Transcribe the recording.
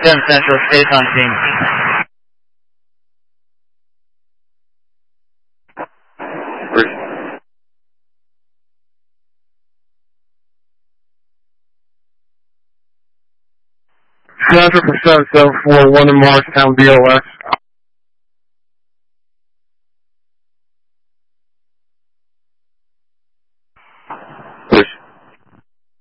10 Central, stays on scene. Central for 774, 1 in Morristown, BOS.